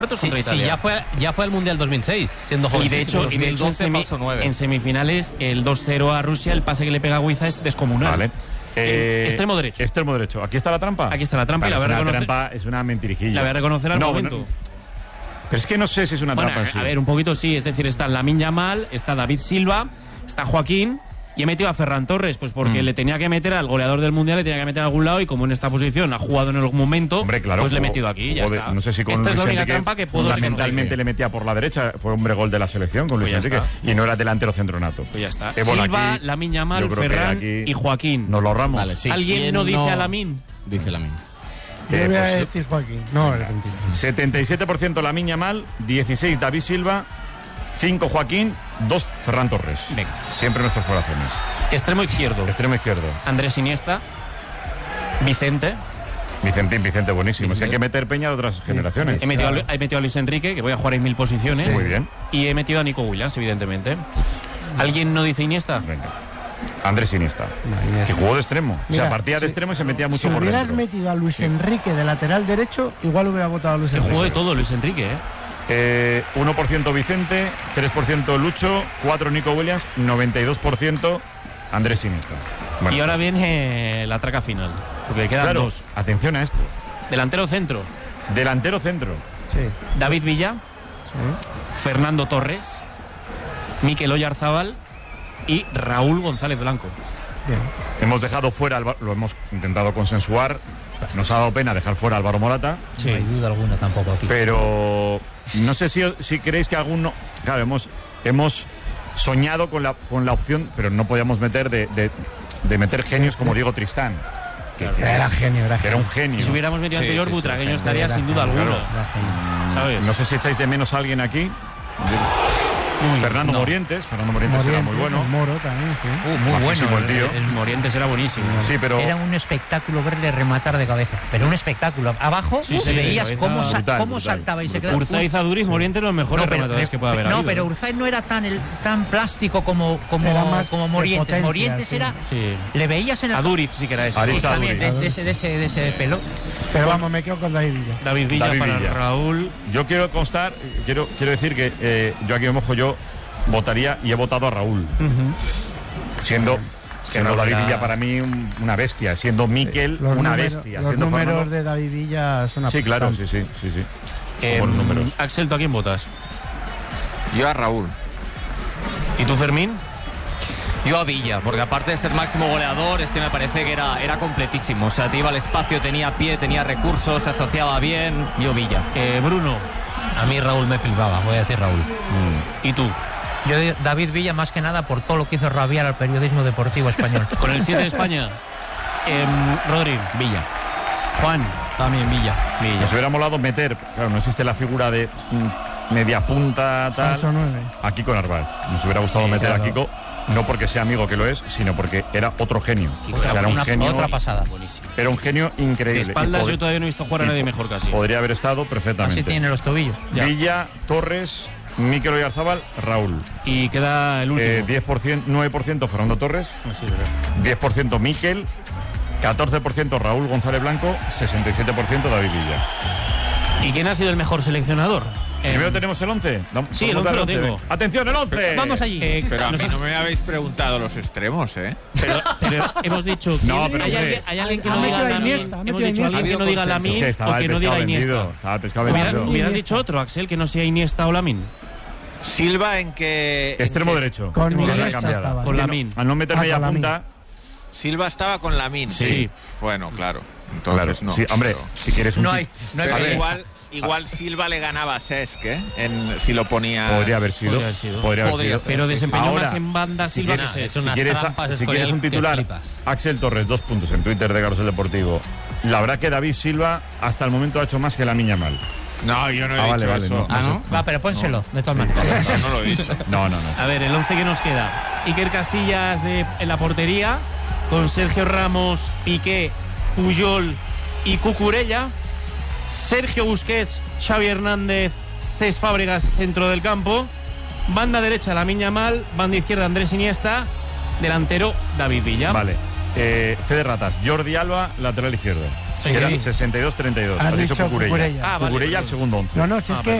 Sí, ya fue al Mundial 2006, siendo joven. Y de hecho, en semifinales, el 2-0 a Rusia, el pase que le pega a Guiza es descomunal. Vale. Extremo derecho. Extremo derecho. ¿Aquí está la trampa? Aquí está la trampa. Vale, y la trampa es una mentirijilla. La voy a reconocer al momento. No, pero es que no sé si es una trampa. A ver, un poquito sí. Es decir, está Lamine Yamal, está David Silva, está Joaquín. Y he metido a Ferran Torres, pues porque le tenía que meter al goleador del Mundial, le tenía que meter a algún lado, y como en esta posición ha jugado en algún momento, claro, pues le he metido aquí, ya está. No sé si con esta Luis es la única Enrique trampa que puedo fundamentalmente le metía por la derecha, fue hombre gol de la selección con Luis Enrique, y no era delantero centronato. Pues ya está. Silva, Lamine Yamal, Ferran y Joaquín. Nos lo ahorramos. Vale, sí. ¿Alguien no dice a Lamine? Dice Lamine. Yo voy a decir Joaquín. No, el 77% Lamine Yamal, 16 David Silva, 5 Joaquín, 2 Ferran Torres. Venga. Siempre nuestros corazones. Extremo izquierdo. Extremo izquierdo. Andrés Iniesta. Vicente, buenísimo. Es que hay que meter peña de otras generaciones. He metido a Luis Enrique, que voy a jugar en 1000 posiciones. Sí. Muy bien. Y he metido a Nico Williams, evidentemente. ¿Alguien no dice Iniesta? Venga. Andrés Iniesta. Que jugó de extremo. Mira, partía de extremo y se metía mucho si por dentro. Si hubieras metido a Luis Enrique de lateral derecho, igual hubiera votado a Luis Enrique. Jugó de todo Luis Enrique, 1% Vicente, 3% Lucho, 4% Nico Williams, 92% Andrés Iniesta. Bueno, y ahora viene la traca final, porque quedan dos. Atención a esto. Delantero centro. Sí. David Villa, Fernando Torres, Mikel Oyarzabal y Raúl González Blanco. Bien. Hemos dejado fuera, lo hemos intentado consensuar. Nos ha dado pena dejar fuera a Álvaro Morata. Sí. No hay duda alguna tampoco aquí. Pero no sé si creéis que alguno... Claro, hemos soñado con la opción, pero no podíamos meter de meter genios como Diego Tristán. Era genio. Era un genio. Si hubiéramos metido anterior, Butragueño estaría sin duda alguna. ¿Sabes? No sé si echáis de menos a alguien aquí. Fernando Morientes era muy bueno. Moro también, sí. Muy bueno. El tío. El Morientes era buenísimo. Sí, pero era un espectáculo verle rematar de cabeza. Pero un espectáculo. Abajo veías cómo saltaba y se quedaba. Urzaiz, Aduriz, Morientes los mejores rematadores que puede haber habido. No, pero Urzaiz no era tan plástico como Morientes. Morientes era... Sí. Le veías en el... Aduriz sí que era ese. También, de ese pelo. Pero vamos, me quedo con David Villa. David Villa. Raúl. Yo quiero constar, quiero decir que yo aquí me mojo, yo votaría y he votado a Raúl. Siendo David Villa para mí una bestia, siendo Mikel una bestia. Los números de David Villa son aplastantes. Sí, claro, sí. Buenos números. Axel, ¿tú a quién votas? Yo a Raúl. ¿Y tú, Fermín? Yo a Villa, porque aparte de ser máximo goleador, es que me parece que era completísimo. O sea, te iba al espacio, tenía pie, tenía recursos, se asociaba bien. Yo Villa. Bruno. A mí Raúl me flipaba, voy a decir Raúl. ¿Y tú? Yo David Villa más que nada por todo lo que hizo rabiar al periodismo deportivo español. Con el 7 de España. Rodri. Villa. Juan. También Villa. Nos hubiera molado meter, claro, no existe la figura de media punta tal. Aquí con Narváez. Nos hubiera gustado meter a Kiko. No porque sea amigo, que lo es, sino porque era otro genio. Era un genio, otra pasada. Era un genio increíble. De espaldas yo todavía no he visto jugar a nadie mejor casi. Podría haber estado perfectamente. Así tiene los tobillos. Villa, Torres, Mikel Oyarzabal, Raúl. Y queda el último. 9% Fernando Torres, 10% Mikel, 14% Raúl González Blanco, 67% David Villa. ¿Y quién ha sido el mejor seleccionador? Primero tenemos el 11. Sí, el 11 lo tengo. ¡Atención, el 11! Vamos allí. Pero a mí no me habéis preguntado los extremos, ¿eh? Pero hemos dicho... No, pero hay alguien que no diga Lamine. Hemos dicho alguien que no diga Lamine o que no diga Iniesta. Estaba el pescado vendido. Hubieras dicho otro, Axel, que no sea Iniesta o Lamine. Silva en que... Extremo derecho. Con Iniesta estaba. Con Lamine. Al no meter media punta... Silva estaba con Lamine. Sí. Bueno, claro. Entonces no. Sí, hombre, si quieres un... No hay Igual Silva le ganaba a Cesc, si lo ponía... Podría haber sido. Pero desempeñó más en banda Silva que Cesc. Si quieres un titular, Axel Torres, 2 puntos en Twitter de Carrusel Deportivo. La verdad que David Silva hasta el momento ha hecho más que Lamine Yamal. No, yo no he dicho eso. ¿No? Va, pero pónselo, de todas maneras. No lo he dicho. No. A ver, el 11 que nos queda. Iker Casillas en la portería, con Sergio Ramos, Piqué, Puyol y Cucurella. Sergio Busquets, Xavi Hernández, Cesc Fábregas, centro del campo. Banda derecha, Lamine Yamal. Banda izquierda, Andrés Iniesta. Delantero, David Villa. Vale. Fede Ratas, Jordi Alba, lateral izquierdo. Era 62-32. Has dicho Cucurella. Cucurella al segundo 11. No, si es que